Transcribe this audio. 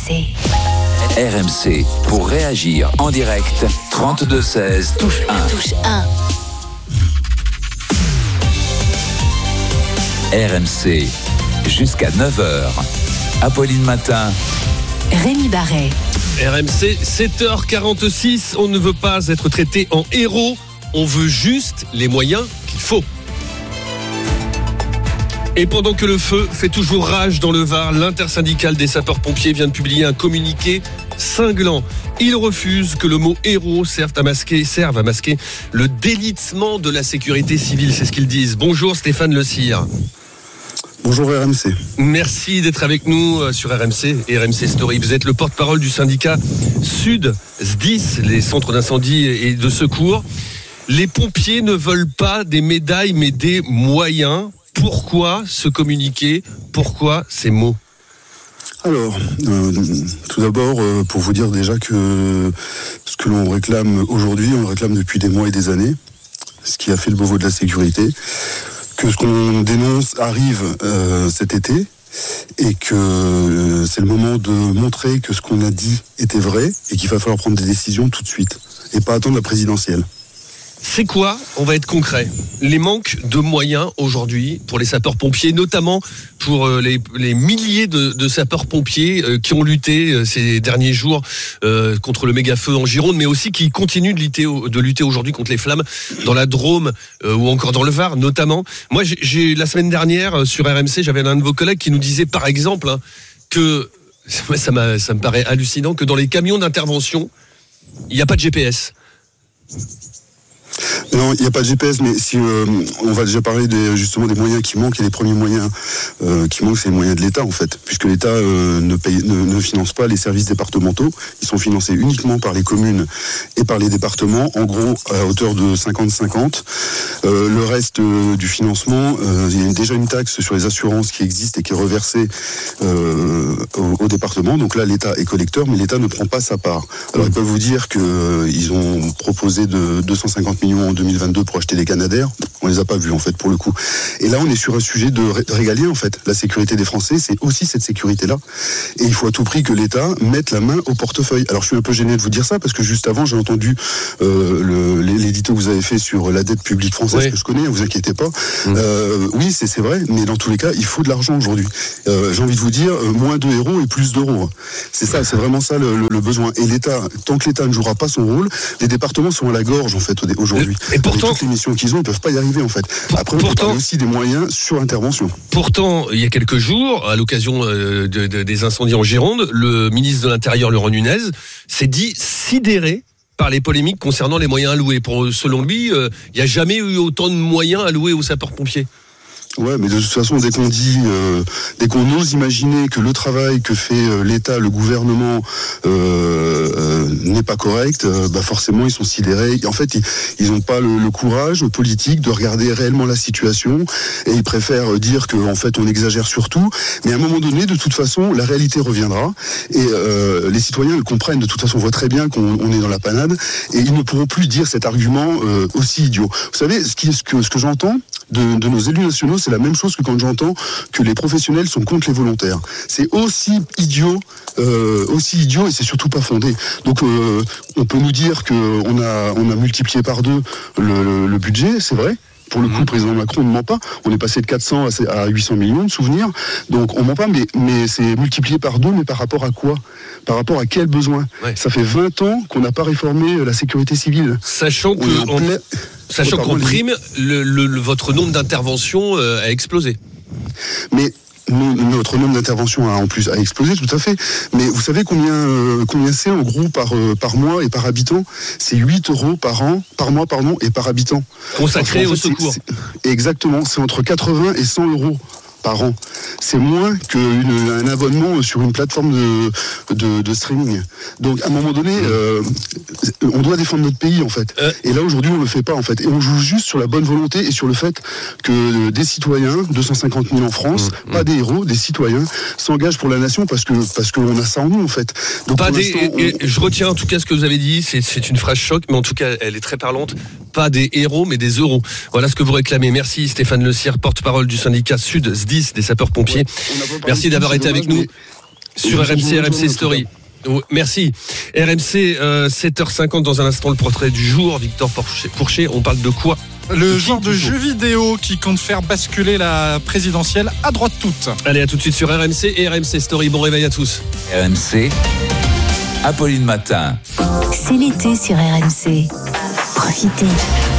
RMC, pour réagir en direct, 32 16, touche 1. Touche 1. RMC, jusqu'à 9h. Apolline Matin. Rémi Barret. RMC, 7h46. On ne veut pas être traité en héros. On veut juste les moyens qu'il faut. Et pendant que le feu fait toujours rage dans le Var, l'intersyndicale des sapeurs-pompiers vient de publier un communiqué cinglant. Il refuse que le mot héros serve à masquer le délitement de la sécurité civile. C'est ce qu'ils disent. Bonjour Stéphane Le Sire. Bonjour RMC. Merci d'être avec nous sur RMC et RMC Story. Vous êtes le porte-parole du syndicat Sud SDIS, les centres d'incendie et de secours. Les pompiers ne veulent pas des médailles mais des moyens. Pourquoi ce communiqué ? Pourquoi ces mots ? Alors, tout d'abord, pour vous dire déjà que ce que l'on réclame aujourd'hui, on le réclame depuis des mois et des années, ce qui a fait le Beauvau de la sécurité, que ce qu'on dénonce arrive cet été, et que c'est le moment de montrer que ce qu'on a dit était vrai, et qu'il va falloir prendre des décisions tout de suite, et pas attendre la présidentielle. C'est quoi, on va être concret, les manques de moyens aujourd'hui pour les sapeurs-pompiers, notamment pour les milliers de sapeurs-pompiers qui ont lutté ces derniers jours contre le méga-feu en Gironde, mais aussi qui continuent de lutter aujourd'hui contre les flammes dans la Drôme ou encore dans le Var notamment. Moi, j'ai la semaine dernière sur RMC, j'avais un de vos collègues qui nous disait par exemple que, ça me paraît hallucinant, que dans les camions d'intervention, il n'y a pas de GPS. Non, il n'y a pas de GPS, mais si on va déjà parler justement des moyens qui manquent, et les premiers moyens qui manquent, c'est les moyens de l'État en fait, puisque l'État ne finance pas les services départementaux, ils sont financés uniquement par les communes et par les départements, en gros à hauteur de 50-50. Le reste du financement, il y a déjà une taxe sur les assurances qui existe et qui est reversée au département, donc là l'État est collecteur, mais l'État ne prend pas sa part. Alors ils peuvent vous dire qu'ils ont proposé de 250 millions en 2022 pour acheter des Canadair, on les a pas vus en fait pour le coup. Et là on est sur un sujet de régalien en fait. La sécurité des Français, c'est aussi cette sécurité-là. Et il faut à tout prix que l'État mette la main au portefeuille. Alors je suis un peu gêné de vous dire ça parce que juste avant j'ai entendu l'édito que vous avez fait sur la dette publique française que je connais, ne vous inquiétez pas. Oui c'est vrai, mais dans tous les cas il faut de l'argent aujourd'hui. J'ai envie de vous dire moins de héros et plus d'euros. C'est ça, c'est vraiment ça le besoin. Et l'État, tant que l'État ne jouera pas son rôle, les départements sont à la gorge en fait aujourd'hui. Et pourtant, avec toutes les missions qu'ils ont, ils ne peuvent pas y arriver en fait. Après, on parle aussi des moyens sur intervention. Pourtant, il y a quelques jours, à l'occasion des incendies en Gironde, le ministre de l'Intérieur, Laurent Nunez, s'est dit sidéré par les polémiques concernant les moyens alloués. Selon lui, il n'y a jamais eu autant de moyens alloués aux sapeurs-pompiers. Ouais, mais de toute façon, dès qu'on ose imaginer que le travail que fait l'État, le gouvernement n'est pas correct, forcément ils sont sidérés. En fait, ils n'ont pas le courage politique de regarder réellement la situation et ils préfèrent dire qu'en fait on exagère sur tout. Mais à un moment donné, de toute façon, la réalité reviendra et les citoyens le comprennent. De toute façon, on voit très bien qu'on est dans la panade et ils ne pourront plus dire cet argument aussi idiot. Vous savez, ce que j'entends de nos élus nationaux, c'est la même chose que quand j'entends que les professionnels sont contre les volontaires. C'est aussi idiot et c'est surtout pas fondé. Donc on peut nous dire qu'on a multiplié par 2 le budget, c'est vrai. Pour le coup, le président Macron ne ment pas. On est passé de 400 à 800 millions de souvenirs. Donc on ment pas, mais c'est multiplié par 2, mais par rapport à quoi ? Par rapport à quel besoin ? Ça fait 20 ans qu'on n'a pas réformé la sécurité civile. Sachant qu'en prime, votre nombre d'interventions a explosé. Mais notre nombre d'interventions a explosé, tout à fait. Mais vous savez combien c'est en gros par mois et par habitant ? C'est 8 euros par mois et par habitant. Consacré au secours. Exactement, c'est entre 80 et 100 euros par an. C'est moins qu'un abonnement sur une plateforme de streaming. Donc à un moment donné, on doit défendre notre pays en fait. Et là aujourd'hui on le fait pas en fait. Et on joue juste sur la bonne volonté et sur le fait que des citoyens, 250 000 en France, pas des héros, des citoyens, s'engagent pour la nation parce qu'on a ça en nous en fait. Donc je retiens en tout cas ce que vous avez dit, c'est une phrase choc, mais en tout cas elle est très parlante. Pas des héros mais des euros. Voilà ce que vous réclamez. Merci Stéphane Le Sire, porte-parole du syndicat Sud SDIS des sapeurs-pompiers. Merci d'avoir été avec nous. sur RMC, RMC Story. Merci. RMC, 7h50 dans un instant, le portrait du jour. Victor Pourchet, on parle de quoi ? Le genre de jeu vidéo qui compte faire basculer la présidentielle à droite toute. Allez, à tout de suite sur RMC et RMC Story. Bon réveil à tous. RMC, Apolline Matin. C'est l'été sur RMC. Profitez.